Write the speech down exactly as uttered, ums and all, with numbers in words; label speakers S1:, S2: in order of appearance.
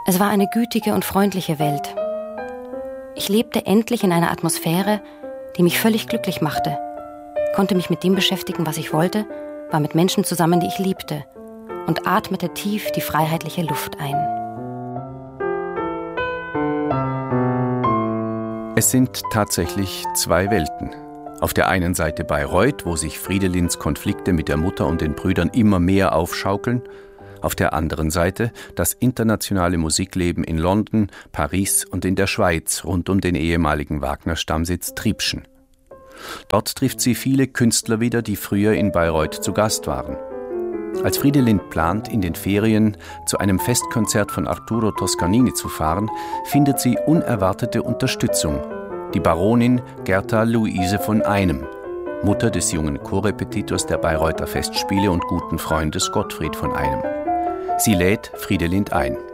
S1: Es war eine gütige und freundliche Welt. Ich lebte endlich in einer Atmosphäre, die mich völlig glücklich machte, konnte mich mit dem beschäftigen, was ich wollte, war mit Menschen zusammen, die ich liebte, und atmete tief die freiheitliche Luft ein.
S2: Es sind tatsächlich zwei Welten. Auf der einen Seite Bayreuth, wo sich Fridelinds Konflikte mit der Mutter und den Brüdern immer mehr aufschaukeln. Auf der anderen Seite das internationale Musikleben in London, Paris und in der Schweiz rund um den ehemaligen Wagner-Stammsitz Triebschen. Dort trifft sie viele Künstler wieder, die früher in Bayreuth zu Gast waren. Als Fridelind plant, in den Ferien zu einem Festkonzert von Arturo Toscanini zu fahren, findet sie unerwartete Unterstützung. Die Baronin Gerta Luise von Einem, Mutter des jungen Chorrepetitors der Bayreuther Festspiele und guten Freundes Gottfried von Einem. Sie lädt Fridelind ein.